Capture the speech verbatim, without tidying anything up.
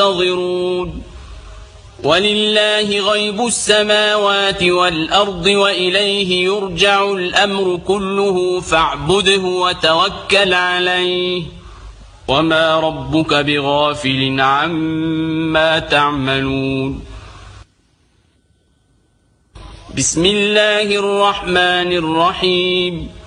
ينتظرون ولله غيب السماوات والأرض وإليه يرجع الأمر كله فاعبده وتوكل عليه وما ربك بغافل عما تعملون بسم الله الرحمن الرحيم